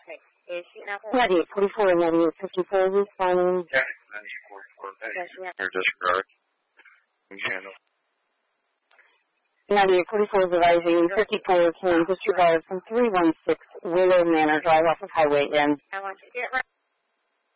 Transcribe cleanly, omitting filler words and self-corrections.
Is she not there? 9844 and 9854 responding. Okay, 9844. Or disregard. Channel. 9844 is advising 54 can disregard from 316 Willow Manor Drive off of Highway N. I want you to get right.